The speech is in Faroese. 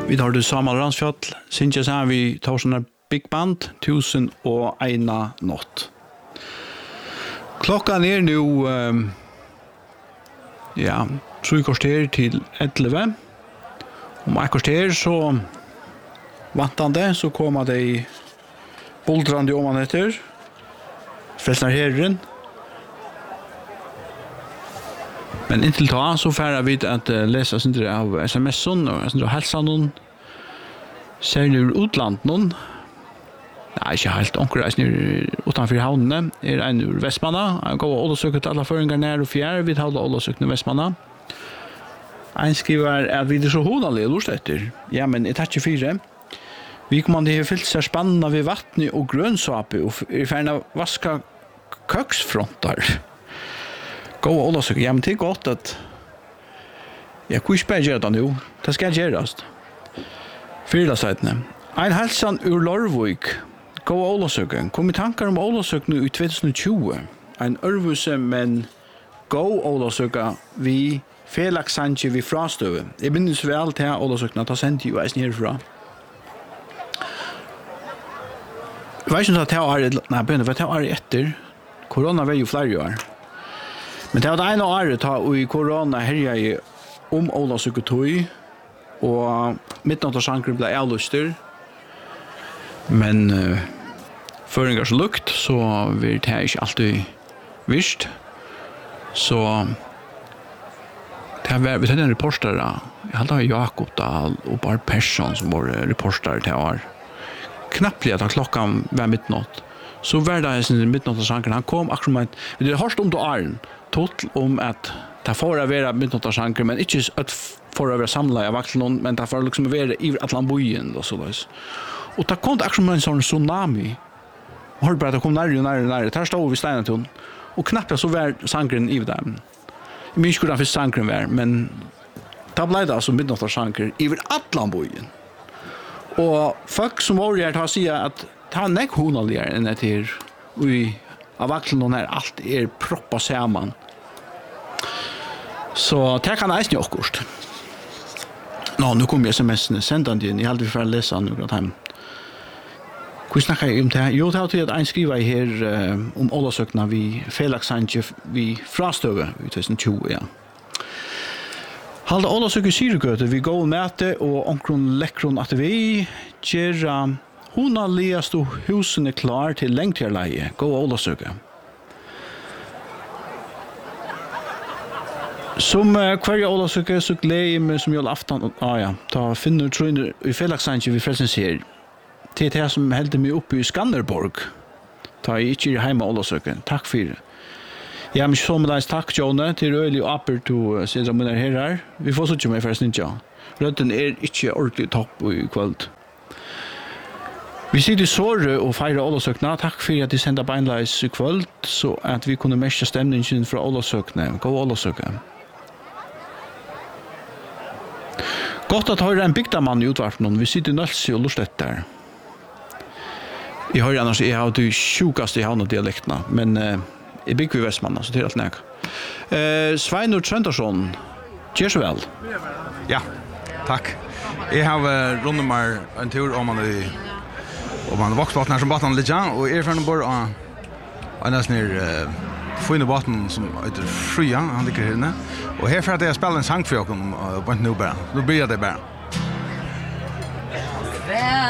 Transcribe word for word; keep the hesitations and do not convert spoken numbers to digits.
Vi tar det Samuel Ransfjall, Sintje sen vi tar sånne Big Band, tusen og ena natt. Klokkan er nu, um, ja, tre kvarter til elleve. Om ett kvarter så vantande så kommer det boldrande om man heter. Frälsnar herren. Men inntil ta så färra vi att uh, läsa sin av sms'en och sin hälsan någon. Ser nu utland någon. Nej, inte helt onkelreis nu utanför havnen är en ur Västmanna. Jag går och söker till alla föringar ner och fjär vi hade alla sökna Västmanna. En skriver att vi är så honaliga lust efter. Ja, men ett touch fyra. Vi kommer det fyllt sig spanna vid vatten och grönsaker och i färna vaska köksfrontar. Gå och så ja men det är gott att jag kunde inte göra det nu. Det ska göras. Fyra sajten. En hälsan ur Lorvik. Gå och Ålesöken. Kom i tankar om Ålesöken nu i tjugo tjugo. En örvuse men gå Ålesöken vi Felix Sanchez vi frastöve. Jag minns väl till Ålesöken att ta sent ju är nerifrån. Jag vet inte att jag är nej ben vad jag är efter. Corona var ju flera år. Men det var det ena året ta i corona härja i om Ålesöken tog och mittnattarsankren blev avlyster. Men uh, föringar så lukt så vill det inte alltid visst. Så det var vi hade en reporter. Jag hade Jakob Dahl och Bar Persson som var reporter till år. Knappt att klockan var midnatt. Så var det en mittnattarsankren han kom akkurat vi det hörst om då Arn tot om att ta fara vara mittnattarsankren men inte att fara vara samla av axeln men ta fara liksom vara i Atlanbojen och så där. Och det kom akkurat en sån tsunami. Och hörde bara att det kom närmare och närmare och närmare. Där stod vi Steinaton. Och knappt så var sankren i dem. Jag minns inte hur det sankren var, men det blev det alltså mittnattarsanker i Atlanbojen. Och folk som var här har sagt att det var näck honaligare än det här. Och av axeln här allt är proppat samman. Så det kan jag inte också. Nå, nu kommer jag sms'en sändande in. Jag hade för att läsa nu att hem. Hur snackar jag om det här? Jo, det har till att en skriva här uh, om Ålesökna vi Felix Sanchez vi frastöve i tjugo tjugo, ja. Halda Ålesöken syrgöte vi går mäte och omkron läckron att vi gör hon har läst och husen är klar till längtjärleie. Gå Ålesöken. Som uh, kvarje Ålesöken så gläder mig som jag aftan ah, ja, ta finner tror i Felix Sanchez vi frälsens här. Det är det som hällde mig uppe i Skanderborg. Ta i inte hemma Ålesöken. Tack för det. Ja, men så med dig tack Jonna till Röli och Apper to se som är här. Vi får så inte med förresten inte. Röden är inte ordentligt topp i kväll. Vi sitter såre och fira Ålesökna. Tack för att ni sända beinleis i kväll så att vi kunde mästa stämningen från Ålesökna. Gå Ålesöken. Gott att höra en bygdaman i utvarpen. Vi sitter i Nölsi och lustet där. Jag hör annars jag har det sjukaste i havna dialekterna, men eh, jag bygger i Västmanna så det är allt näk. Eh, Sveinur Tröntarsson, gör så väl. Ja, tack. Jag har uh, rundat mig en tur om man är om man voxbåten här som båten lite och är från bor och och nästan ner fina båten som heter Frya, han ligger här inne. Och här för att jag spelar en sång för er på en nu bara. Då blir det bara.